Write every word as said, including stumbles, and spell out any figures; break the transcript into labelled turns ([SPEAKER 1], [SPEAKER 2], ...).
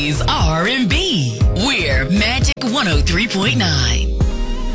[SPEAKER 1] nineties R and B. We're Magic one oh three point nine.